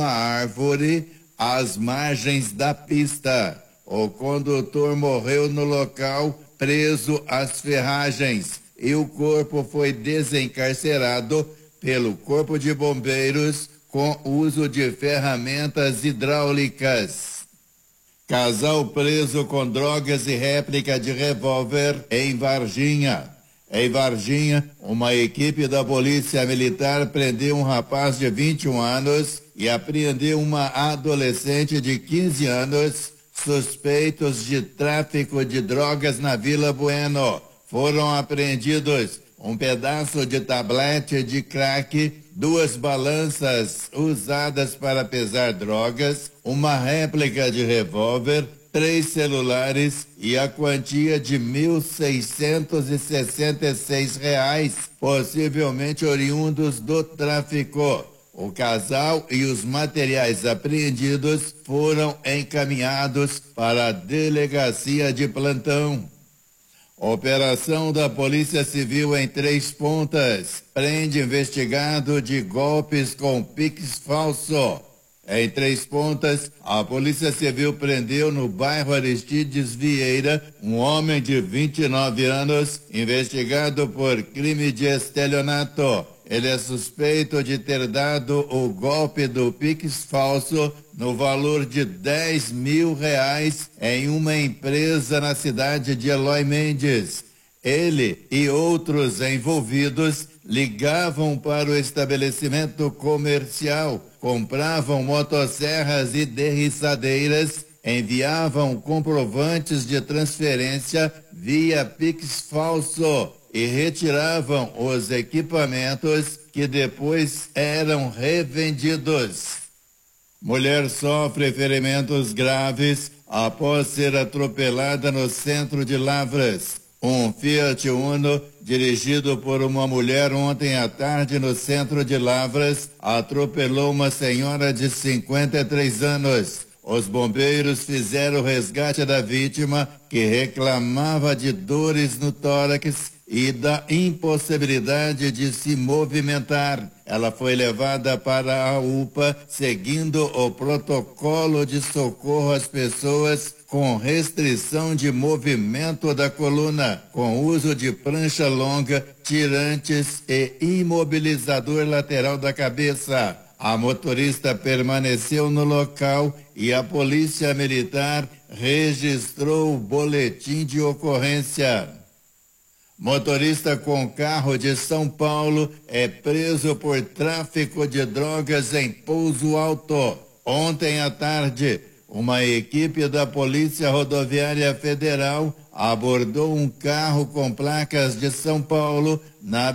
uma árvore às margens da pista. O condutor morreu no local, preso às ferragens, e o corpo foi desencarcerado pelo Corpo de Bombeiros com uso de ferramentas hidráulicas. Casal preso com drogas e réplica de revólver em Varginha. Em Varginha, uma equipe da Polícia Militar prendeu um rapaz de 21 anos e apreendeu uma adolescente de 15 anos suspeitos de tráfico de drogas na Vila Bueno. Foram apreendidos um pedaço de tablete de crack, 2 balanças usadas para pesar drogas, uma réplica de revólver, 3 celulares e a quantia de R$ 1.666, possivelmente oriundos do tráfico. O casal e os materiais apreendidos foram encaminhados para a delegacia de plantão. Operação da Polícia Civil em Três Pontas prende investigado de golpes com Pix falso. Em Três Pontas, a Polícia Civil prendeu no bairro Aristides Vieira um homem de 29 anos investigado por crime de estelionato. Ele é suspeito de ter dado o golpe do Pix falso no valor de R$10 mil em uma empresa na cidade de Eloy Mendes. Ele e outros envolvidos ligavam para o estabelecimento comercial, compravam motosserras e derriçadeiras, enviavam comprovantes de transferência via Pix falso e retiravam os equipamentos que depois eram revendidos. Mulher sofre ferimentos graves após ser atropelada no centro de Lavras. Um Fiat Uno, dirigido por uma mulher ontem à tarde no centro de Lavras, atropelou uma senhora de 53 anos. Os bombeiros fizeram o resgate da vítima, que reclamava de dores no tórax e da impossibilidade de se movimentar. Ela foi levada para a UPA, seguindo o protocolo de socorro às pessoas com restrição de movimento da coluna, com uso de prancha longa, tirantes e imobilizador lateral da cabeça. A motorista permaneceu no local e a Polícia Militar registrou o boletim de ocorrência. Motorista com carro de São Paulo é preso por tráfico de drogas em Pouso Alto. Ontem à tarde, uma equipe da Polícia Rodoviária Federal abordou um carro com placas de São Paulo na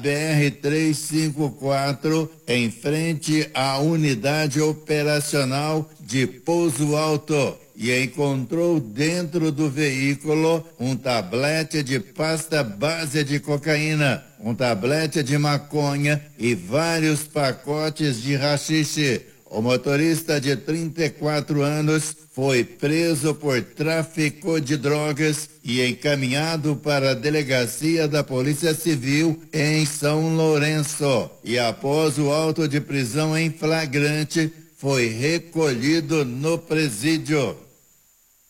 BR-354, em frente à unidade operacional de Pouso Alto, e encontrou dentro do veículo um tablete de pasta base de cocaína, um tablete de maconha e vários pacotes de haxixe. O motorista de 34 anos foi preso por tráfico de drogas e encaminhado para a delegacia da Polícia Civil em São Lourenço. E após o auto de prisão em flagrante, foi recolhido no presídio.